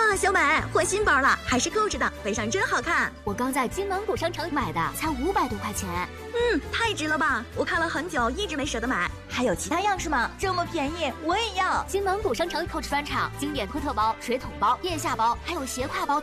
哇，小美换新包了，还是购置的，背上真好看。 我刚在金芒谷商城买的，才500多块钱。 太值了吧！我看了很久，一直没舍得买。 还有其他样式吗？这么便宜，我也要！ 金芒谷商城 Coach 专场经典托特包、水桶包、腋下包，还有斜挎包。